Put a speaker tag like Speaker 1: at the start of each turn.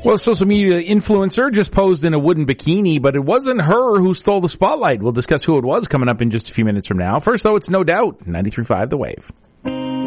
Speaker 1: Well, a social media influencer just posed in a wooden bikini, but it wasn't her who stole the spotlight. We'll discuss who it was coming up in just a few minutes from now. First, though, it's No Doubt, 93.5 The Wave.